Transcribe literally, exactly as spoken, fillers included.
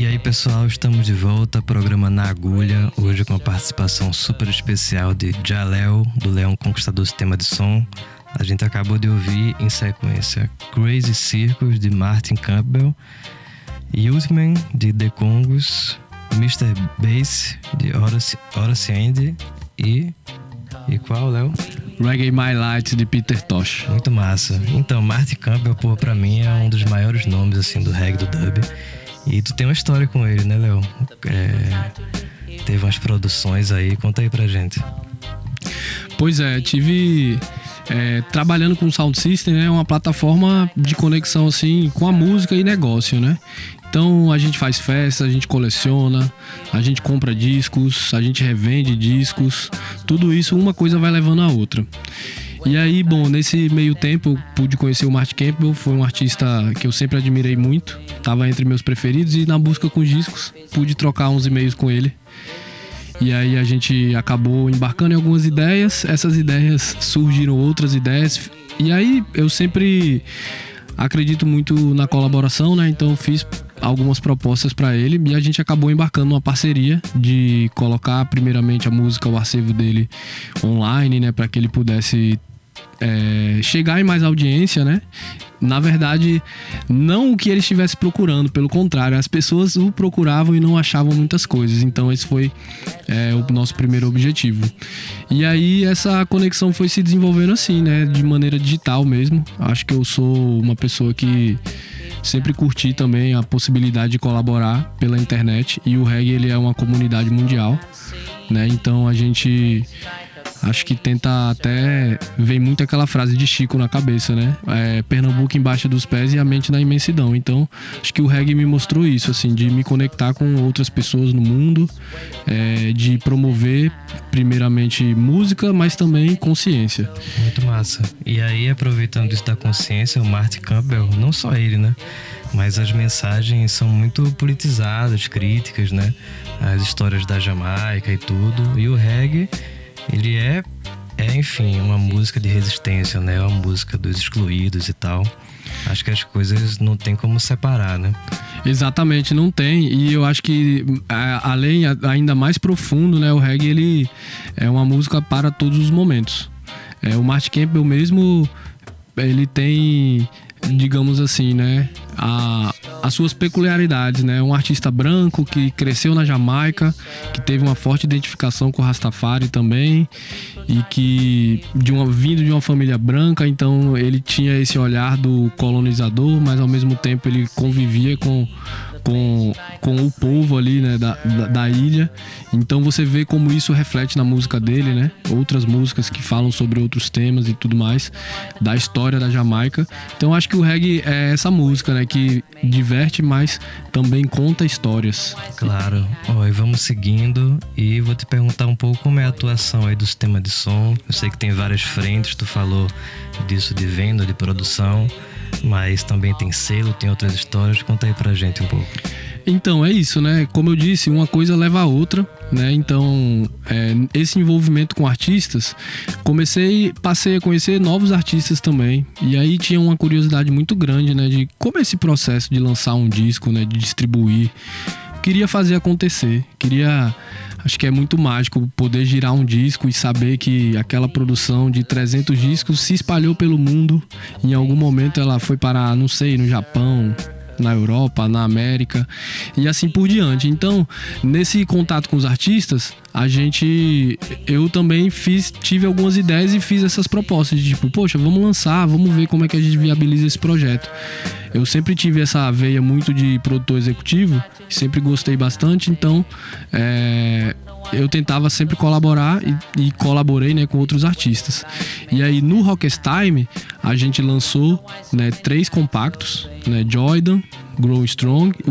E aí, pessoal, estamos de volta ao programa Na Agulha, hoje com a participação super especial de Jalel, do Leão Conquistador Sistema de Som. A gente acabou de ouvir em sequência Crazy Circus, de Martin Campbell, Youthman, de The Congos, mister Bass, de Horace, Horace Andy e... E qual, Léo? Reggae My Light, de Peter Tosh. Muito massa. Então, Martin Campbell, pô, pra mim é um dos maiores nomes, assim, do reggae, do dub. E tu tem uma história com ele, né, Léo? É... Teve umas produções aí, conta aí pra gente. Pois é, tive... É, trabalhando com o Sound System, né, uma plataforma de conexão assim com a música e negócio, né? Então a gente faz festa, a gente coleciona, a gente compra discos, a gente revende discos, tudo isso uma coisa vai levando a outra. E aí, bom, nesse meio tempo eu pude conhecer o Martin Campbell, foi um artista que eu sempre admirei muito, estava entre meus preferidos, e na busca com os discos pude trocar uns e-mails com ele. E aí a gente acabou embarcando em algumas ideias, essas ideias surgiram outras ideias, e aí eu sempre acredito muito na colaboração, né? Então eu fiz algumas propostas para ele e a gente acabou embarcando numa parceria de colocar primeiramente a música, o acervo dele online, né? Para que ele pudesse é, chegar em mais audiência, né? Na verdade, não o que ele estivesse procurando, pelo contrário, as pessoas o procuravam e não achavam muitas coisas. Então esse foi é, o nosso primeiro objetivo. E aí essa conexão foi se desenvolvendo assim, né, de maneira digital mesmo. Acho que eu sou uma pessoa que sempre curti também a possibilidade de colaborar pela internet, e o reggae, ele é uma comunidade mundial, né? Então a gente... acho que tenta até... vem muito aquela frase de Chico na cabeça, né? É, Pernambuco embaixo dos pés e a mente na imensidão. Então, acho que o reggae me mostrou isso, assim, de me conectar com outras pessoas no mundo, é, de promover, primeiramente, música, mas também consciência. Muito massa. E aí, aproveitando isso da consciência, o Martin Campbell, não só ele, né? Mas as mensagens são muito politizadas, críticas, né? As histórias da Jamaica e tudo. E o reggae... ele é, é, enfim, uma música de resistência, né? Uma música dos excluídos e tal. Acho que as coisas não tem como separar, né? Exatamente, não tem. E eu acho que, além, ainda mais profundo, né? O reggae, ele é uma música para todos os momentos. É, o Martin Campbell mesmo, ele tem... digamos assim, né, a, as suas peculiaridades, né, um artista branco que cresceu na Jamaica, que teve uma forte identificação com o Rastafari também, e que de uma, vindo de uma família branca, então ele tinha esse olhar do colonizador, mas ao mesmo tempo ele convivia com Com, com o povo ali, né, da, da, da ilha. Então você vê como isso reflete na música dele, né? Outras músicas que falam sobre outros temas e tudo mais, da história da Jamaica. Então acho que o reggae é essa música, né, que diverte, mas também conta histórias. Claro. Ó, e vamos seguindo, e vou te perguntar um pouco como é a atuação aí do sistema de som. Eu sei que tem várias frentes, tu falou disso de venda, de produção, mas também tem selo, tem outras histórias. Conta aí pra gente um pouco. Então, é isso, né? Como eu disse, uma coisa leva a outra, né? Então, é, esse envolvimento com artistas, comecei, passei a conhecer novos artistas também. E aí tinha uma curiosidade muito grande, né? De como é esse processo de lançar um disco, né? De distribuir. Queria fazer acontecer, queria... Acho que é muito mágico poder girar um disco e saber que aquela produção de trezentos discos se espalhou pelo mundo. Em algum momento ela foi para, não sei, no Japão, na Europa, na América e assim por diante. Então, nesse contato com os artistas, a gente, eu também fiz, tive algumas ideias e fiz essas propostas de tipo, poxa, vamos lançar, vamos ver como é que a gente viabiliza esse projeto. Eu sempre tive essa veia muito de produtor executivo, sempre gostei bastante, então é, eu tentava sempre colaborar e, e colaborei, né, com outros artistas. E aí no Rockers Time a gente lançou, né, três compactos, né, Jordan, Grow Strong,